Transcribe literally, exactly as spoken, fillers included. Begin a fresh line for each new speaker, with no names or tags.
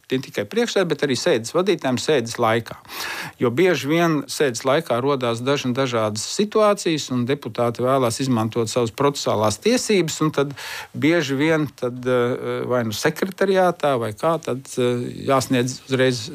ne tikai priekšsēdētājiem, bet arī sēdes vadītājiem sēdes laikā. Jo bieži vien sēdes laikā rodās dažna dažādas situācijas, un deputāti vēlās izmantot savas procesuālās tiesības, un tad bieži vien tad, vai nu sekretariātā, vai kā, tad jāsniedz uzreiz